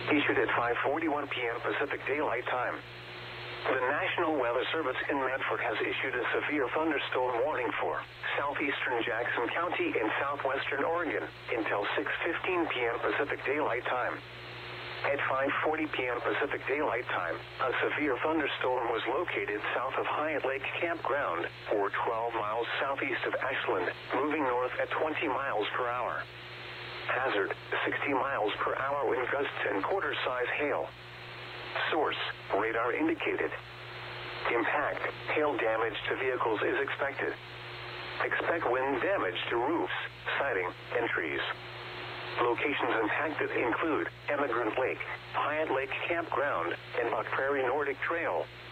Issued at 5:41 p.m. Pacific Daylight Time. The National Weather Service in Medford has issued a severe thunderstorm warning for southeastern Jackson County and southwestern Oregon until 6:15 p.m. Pacific Daylight Time. At 5:40 p.m. Pacific Daylight Time, a severe thunderstorm was located south of Hyatt Lake Campground, or 12 miles southeast of Ashland, moving north at 20 miles per hour. Hazard, 60 miles per hour wind gusts and quarter-size hail. Source, radar indicated. Impact, hail damage to vehicles is expected. Expect wind damage to roofs, siding, and trees. Locations impacted include Emigrant Lake, Hyatt Lake Campground, and Buck Prairie Nordic Trail.